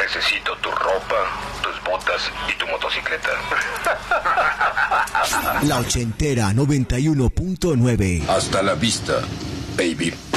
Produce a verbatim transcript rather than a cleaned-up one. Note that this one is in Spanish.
Necesito tu ropa, tus botas y tu motocicleta. La ochentera noventa y uno punto nueve. Hasta la vista, baby.